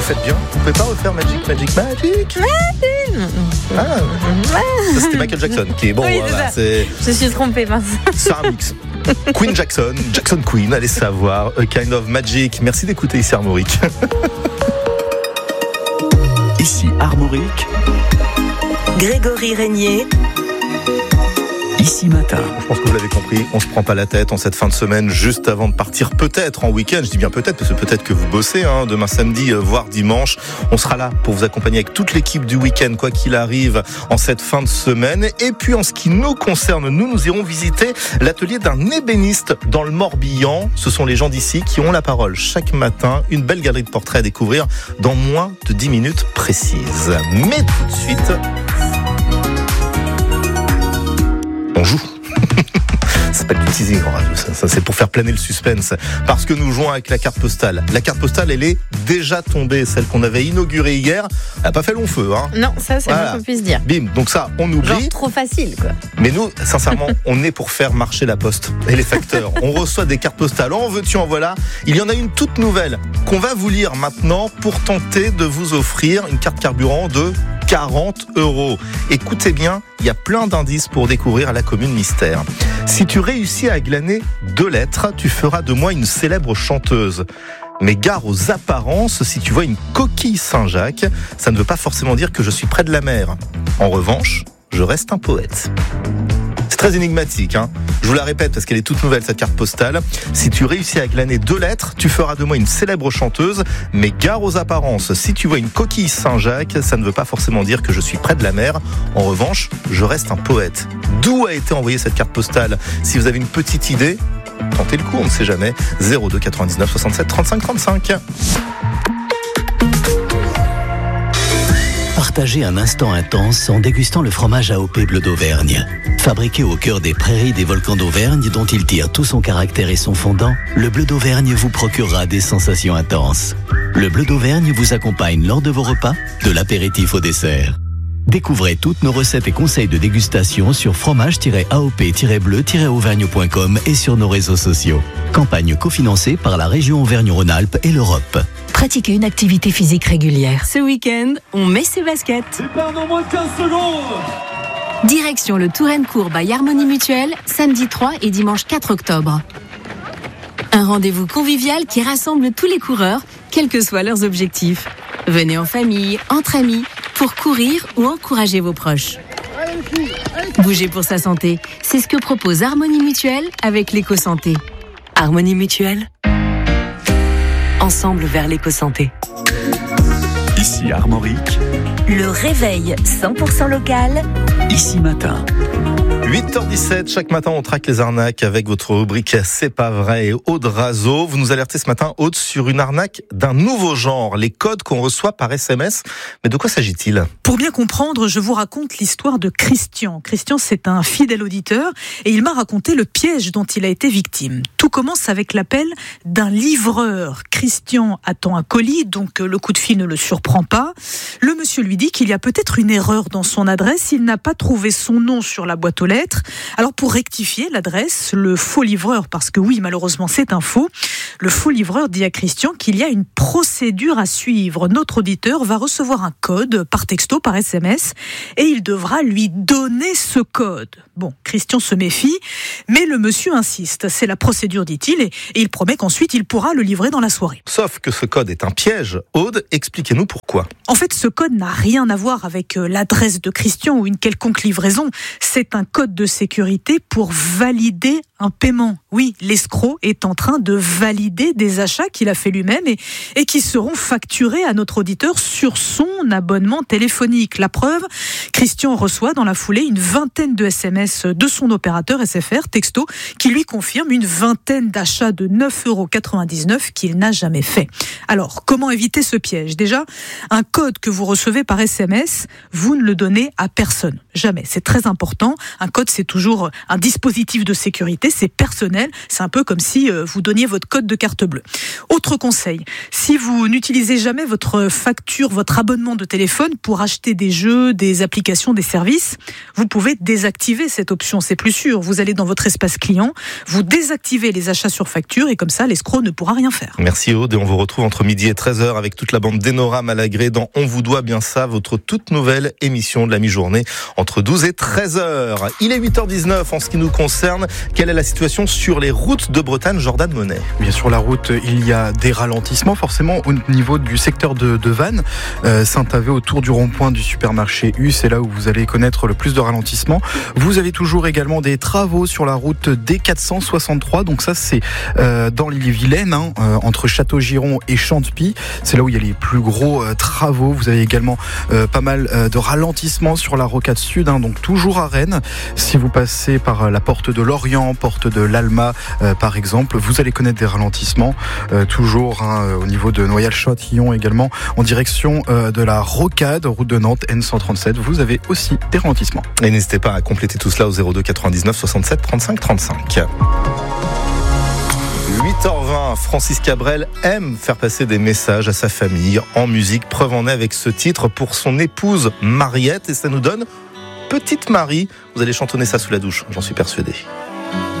faites bien. Vous pouvez pas refaire Magic. Ça, c'était Michael Jackson qui est bon. Oui, voilà, c'est ça. Je suis trompée, mince. C'est un mix. Queen Jackson Queen, allez savoir. A Kind of Magic. Merci d'écouter ici Armorique. Ici Armorique. Grégory Régnier. Ici Matin. Je pense que vous l'avez compris, on se prend pas la tête en cette fin de semaine, juste avant de partir peut-être en week-end. Je dis bien peut-être, parce que peut-être que vous bossez, demain samedi, voire dimanche. On sera là pour vous accompagner avec toute l'équipe du week-end, quoi qu'il arrive, en cette fin de semaine. Et puis en ce qui nous concerne, nous irons visiter l'atelier d'un ébéniste dans le Morbihan. Ce sont les gens d'ici qui ont la parole chaque matin. Une belle galerie de portraits à découvrir dans moins de 10 minutes précises. Mais tout de suite, on joue. C'est pas du teasing en radio, ça c'est pour faire planer le suspense. Parce que nous jouons avec la carte postale. La carte postale, elle est déjà tombée. Celle qu'on avait inaugurée hier, elle n'a pas fait long feu. Non, ça c'est bon qu'on puisse dire. Bim, donc ça, on oublie. Genre trop facile, quoi. Mais nous, sincèrement, on est pour faire marcher la poste et les facteurs. On reçoit des cartes postales. En veux-tu, en voilà. Il y en a une toute nouvelle qu'on va vous lire maintenant pour tenter de vous offrir une carte carburant de 40 €. Écoutez bien, il y a plein d'indices pour découvrir la commune mystère. Si tu réussis à glaner 2 lettres, tu feras de moi une célèbre chanteuse. Mais gare aux apparences, si tu vois une coquille Saint-Jacques, ça ne veut pas forcément dire que je suis près de la mer. En revanche, je reste un poète. C'est très énigmatique, Je vous la répète parce qu'elle est toute nouvelle, cette carte postale. Si tu réussis à glaner 2 lettres, tu feras de moi une célèbre chanteuse. Mais gare aux apparences, si tu vois une coquille Saint-Jacques, ça ne veut pas forcément dire que je suis près de la mer. En revanche, je reste un poète. D'où a été envoyée cette carte postale? Si vous avez une petite idée, tentez le coup, on ne sait jamais. 02 99 67 35 35. Partagez un instant intense en dégustant le fromage AOP Bleu d'Auvergne. Fabriqué au cœur des prairies des volcans d'Auvergne dont il tire tout son caractère et son fondant, le Bleu d'Auvergne vous procurera des sensations intenses. Le Bleu d'Auvergne vous accompagne lors de vos repas, de l'apéritif au dessert. Découvrez toutes nos recettes et conseils de dégustation sur fromage-aop-bleu-auvergne.com et sur nos réseaux sociaux. Campagne cofinancée par la région Auvergne-Rhône-Alpes et l'Europe. Pratiquez une activité physique régulière. Ce week-end, on met ses baskets. Départ dans moins de 15 secondes. Direction le Touraine-Court by Harmonie Mutuelle, samedi 3 et dimanche 4 octobre. Un rendez-vous convivial qui rassemble tous les coureurs, quels que soient leurs objectifs. Venez en famille, entre amis, pour courir ou encourager vos proches. Bougez pour sa santé, c'est ce que propose Harmonie Mutuelle avec l'éco-santé. Harmonie Mutuelle, ensemble vers l'éco-santé. Ici Armorique. Le réveil 100% local. Ici Matin. 8h17, chaque matin on traque les arnaques avec votre rubrique C'est pas vrai et Aude Razo. Vous nous alertez ce matin, Aude, sur une arnaque d'un nouveau genre, les codes qu'on reçoit par SMS. Mais de quoi s'agit-il ? Pour bien comprendre, je vous raconte l'histoire de Christian. Christian, c'est un fidèle auditeur et il m'a raconté le piège dont il a été victime. Tout commence avec l'appel d'un livreur. Christian attend un colis, donc le coup de fil ne le surprend pas. Le monsieur lui dit qu'il y a peut-être une erreur dans son adresse, il n'a pas trouvé son nom sur la boîte aux lettres. Alors pour rectifier l'adresse, le faux livreur, parce que oui, malheureusement c'est un faux, le faux livreur dit à Christian qu'il y a une procédure à suivre. Notre auditeur va recevoir un code par texto, par SMS, et il devra lui donner ce code. Bon, Christian se méfie, mais le monsieur insiste. C'est la procédure, dit-il, et il promet qu'ensuite il pourra le livrer dans la soirée. Sauf que ce code est un piège. Aude, expliquez-nous pourquoi. En fait, ce code n'a rien à voir avec l'adresse de Christian ou une quelconque livraison. C'est un code de sécurité pour valider un paiement. Oui, l'escroc est en train de valider des achats qu'il a fait lui-même et qui seront facturés à notre auditeur sur son abonnement téléphonique. La preuve, Christian reçoit dans la foulée une vingtaine de SMS de son opérateur SFR, texto, qui lui confirme une vingtaine d'achats de 9,99 € qu'il n'a jamais fait. Alors, comment éviter ce piège ? Déjà, un code que vous recevez par SMS, vous ne le donnez à personne. Jamais. C'est très important. Un code, c'est toujours un dispositif de sécurité. c'est personnel. C'est un peu comme si vous donniez votre code de carte bleue. Autre conseil, si vous n'utilisez jamais votre facture, votre abonnement de téléphone pour acheter des jeux, des applications, des services, vous pouvez désactiver cette option, c'est plus sûr. Vous allez dans votre espace client, vous désactivez les achats sur facture et comme ça, l'escroc ne pourra rien faire. Merci Aude, et on vous retrouve entre midi et 13h avec toute la bande d'Enora Malagré dans On vous doit bien ça, votre toute nouvelle émission de la mi-journée entre 12 et 13h. Il est 8h19 en ce qui nous concerne. Quelle est la situation sur les routes de Bretagne, Jordan Monet? Bien sûr, la route, il y a des ralentissements forcément au niveau du secteur de Vannes, Saint-Avé, autour du rond-point du supermarché U, c'est là où vous allez connaître le plus de ralentissements. Vous avez toujours également des travaux sur la route D463, donc ça c'est dans l'Ille-et-Vilaine, entre Château-Giron et Chantepie, c'est là où il y a les plus gros travaux. Vous avez également pas mal de ralentissements sur la rocade sud, donc toujours à Rennes. Si vous passez par la porte de Lorient, porte de l'Alma par exemple, vous allez connaître des ralentissements, toujours au niveau de Noyal-Châtillon également, en direction de la rocade, route de Nantes, N137, vous avez aussi des ralentissements. Et n'hésitez pas à compléter tout cela au 02 99 67 35 35. 8h20, Francis Cabrel aime faire passer des messages à sa famille en musique. Preuve en est avec ce titre pour son épouse Mariette, et ça nous donne Petite Marie. Vous allez chantonner ça sous la douche, j'en suis persuadé.